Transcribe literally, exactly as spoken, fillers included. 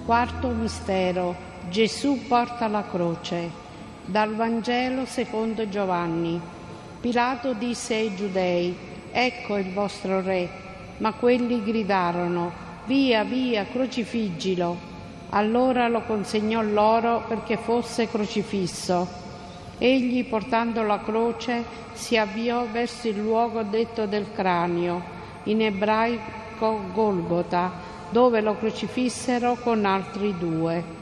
Quarto mistero. Gesù porta la croce. Dal Vangelo secondo Giovanni. Pilato disse ai Giudei: «Ecco il vostro re». Ma quelli gridarono: «Via, via, crocifiggilo». Allora lo consegnò loro perché fosse crocifisso. Egli, portando la croce, si avviò verso il luogo detto del cranio, in ebraico Golgota, dove lo crocifissero con altri due.